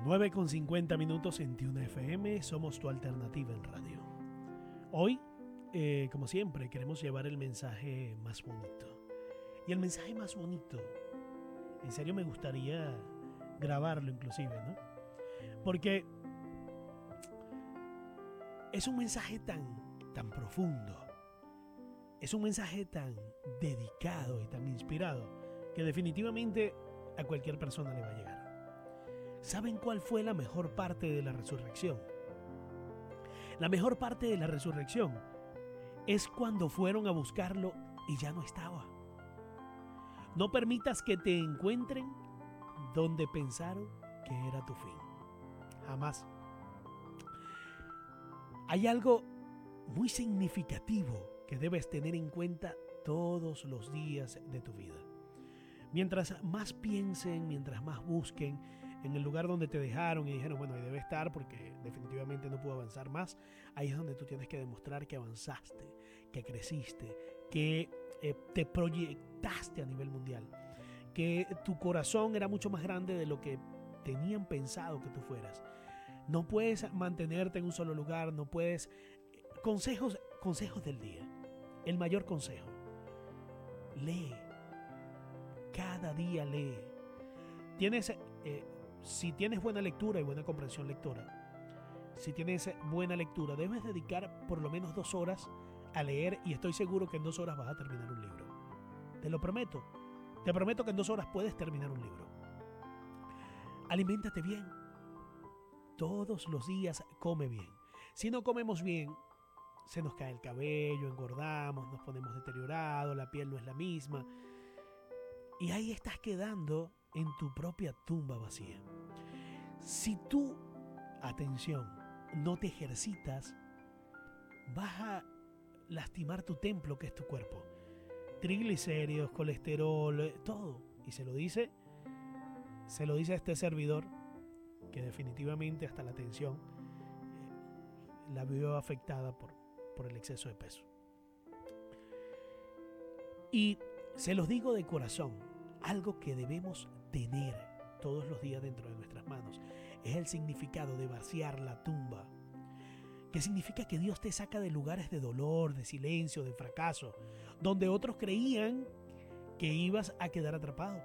9:50 en Tune FM, somos tu alternativa en radio. Hoy, como siempre, queremos llevar el mensaje más bonito. Y el mensaje más bonito, en serio me gustaría grabarlo inclusive, ¿no? Porque es un mensaje tan profundo, es un mensaje tan dedicado y tan inspirado que definitivamente a cualquier persona le va a llegar. ¿Saben cuál fue la mejor parte de la resurrección? La mejor parte de la resurrección es cuando fueron a buscarlo y ya no estaba. No permitas que te encuentren donde pensaron que era tu fin. Jamás. Hay algo muy significativo que debes tener en cuenta todos los días de tu vida. Mientras más piensen, mientras más busquen en el lugar donde te dejaron y dijeron, bueno, ahí debe estar porque definitivamente no puedo avanzar más, ahí es donde tú tienes que demostrar que avanzaste, que creciste, que te proyectaste a nivel mundial, que tu corazón era mucho más grande de lo que tenían pensado que tú fueras. No puedes mantenerte en un solo lugar, no puedes... Consejos del día. El mayor consejo. Lee. Cada día lee. Si tienes buena lectura y buena comprensión lectora, si tienes buena lectura, debes dedicar por lo menos 2 horas a leer y estoy seguro que en 2 horas vas a terminar un libro. Te lo prometo. Te prometo que en 2 horas puedes terminar un libro. Aliméntate bien. Todos los días come bien. Si no comemos bien, se nos cae el cabello, engordamos, nos ponemos deteriorados, la piel no es la misma. Y ahí estás quedando en tu propia tumba vacía. Si tú, atención, no te ejercitas, vas a lastimar tu templo que es tu cuerpo. Triglicéridos, colesterol, todo. Y se lo dice a este servidor que definitivamente hasta la tensión la vio afectada por el exceso de peso. Y se los digo de corazón, algo que debemos tener todos los días dentro de nuestras manos es el significado de vaciar la tumba, que significa que Dios te saca de lugares de dolor, de silencio, de fracaso, donde otros creían que ibas a quedar atrapado.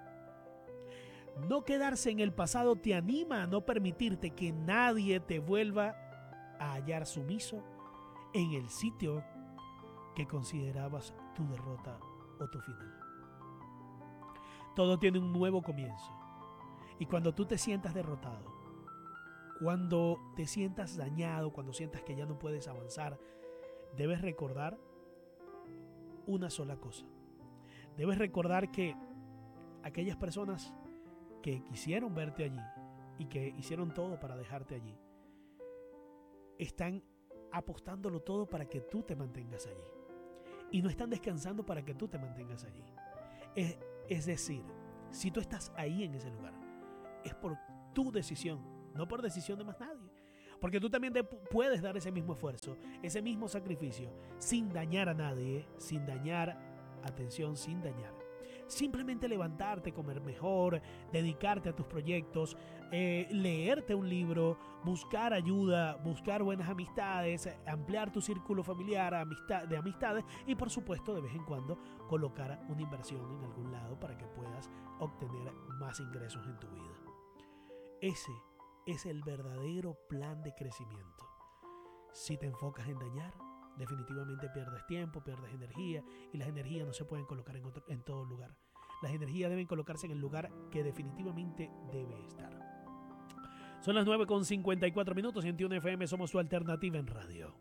No quedarse en el pasado te anima a no permitirte que nadie te vuelva a hallar sumiso en el sitio que considerabas tu derrota o tu final. Todo tiene un nuevo comienzo. Y cuando tú te sientas derrotado, cuando te sientas dañado, cuando sientas que ya no puedes avanzar, debes recordar una sola cosa. Debes recordar que aquellas personas que quisieron verte allí y que hicieron todo para dejarte allí, están apostándolo todo para que tú te mantengas allí. Y no están descansando para que tú te mantengas allí. Es decir, si tú estás ahí en ese lugar, es por tu decisión, no por decisión de más nadie. Porque tú también te puedes dar ese mismo esfuerzo, ese mismo sacrificio, sin dañar a nadie, sin dañar, atención, sin dañar. Simplemente levantarte, comer mejor, dedicarte a tus proyectos, leerte un libro, buscar ayuda, buscar buenas amistades, ampliar tu círculo familiar de amistades y por supuesto de vez en cuando colocar una inversión en algún lado para que puedas obtener más ingresos en tu vida. Ese es el verdadero plan de crecimiento. Si te enfocas en dañar, definitivamente pierdes tiempo, pierdes energía y las energías no se pueden colocar en todo lugar. Las energías deben colocarse en el lugar que definitivamente debe estar. Son las 9:54 y en Tune FM somos tu alternativa en radio.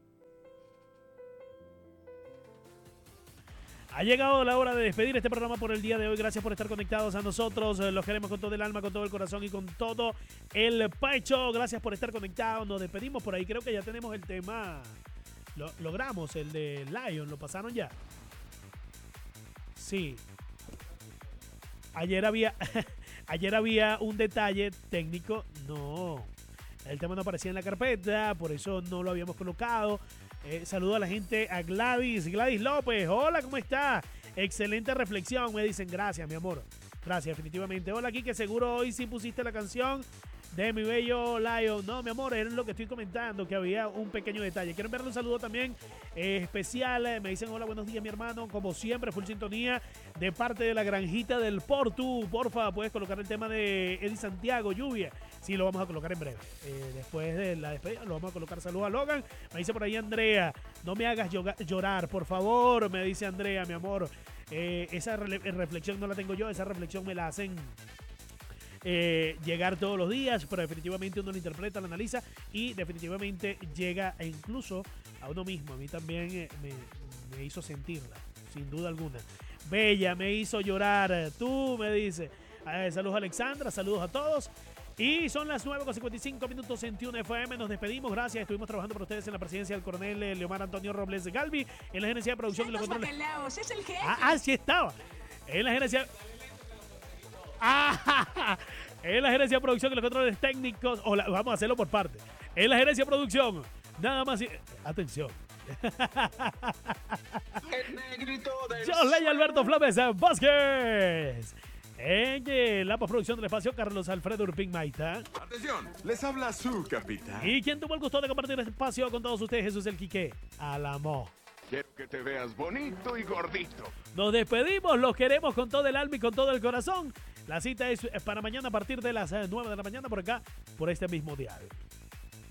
Ha llegado la hora de despedir este programa por el día de hoy. Gracias por estar conectados a nosotros. Los queremos con todo el alma, con todo el corazón y con todo el pecho. Gracias por estar conectados. Nos despedimos por ahí. Creo que ya tenemos el tema. Lo logramos, el de Lion. ¿Lo pasaron ya? Sí. Ayer había un detalle técnico. No. El tema no aparecía en la carpeta. Por eso no lo habíamos colocado. Saludo a la gente, a Gladys López. Hola, ¿cómo está? Excelente reflexión, me dicen. Gracias, mi amor. Gracias, definitivamente. Hola, Kike, seguro hoy sí pusiste la canción de mi bello Lion. No, mi amor, es lo que estoy comentando, que había un pequeño detalle. Quiero enviarle un saludo también especial. Me dicen, hola, buenos días, mi hermano. Como siempre, full sintonía de parte de la granjita del Portu. Porfa, puedes colocar el tema de Eddie Santiago, Lluvia. Sí, lo vamos a colocar en breve. Después de la despedida, lo vamos a colocar. Saludos a Logan. Me dice por ahí Andrea, no me hagas llorar, por favor, me dice Andrea, mi amor. Esa reflexión no la tengo yo, esa reflexión me la hacen llegar todos los días, pero definitivamente uno la interpreta, la analiza y definitivamente llega incluso a uno mismo. A mí también me hizo sentirla, sin duda alguna. Bella, me hizo llorar, tú me dices. Saludos a Alexandra, saludos a todos. Y son las 9:55 en Tune FM. Nos despedimos. Gracias. Estuvimos trabajando por ustedes en la presidencia del coronel Leomar Antonio Robles Galvi. En la gerencia de producción y los controles. Es el jefe. Sí estaba. En la gerencia. En la gerencia de producción y los controles técnicos. Vamos a hacerlo por parte. En la gerencia de producción. Nada más. Atención. El negrito del Yo leí Alberto Flores Vázquez. En la postproducción del espacio, Carlos Alfredo Urpín Maita. Atención, les habla su capitán. Y quien tuvo el gusto de compartir este espacio con todos ustedes, Jesús el Quique Alamo. Quiero que te veas bonito y gordito. Nos despedimos, los queremos con todo el alma y con todo el corazón. La cita es para mañana a partir de las 9 de la mañana por acá, por este mismo dial.